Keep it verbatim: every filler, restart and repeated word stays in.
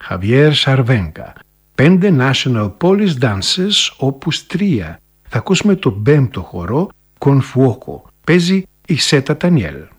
Javier Sarvenka. Πέντε National Police Dances, όπους τρία. Θα ακούσουμε τον πέμπτο χορό, Con Fuoco. Παίζει η Σέτα Τανιέλ.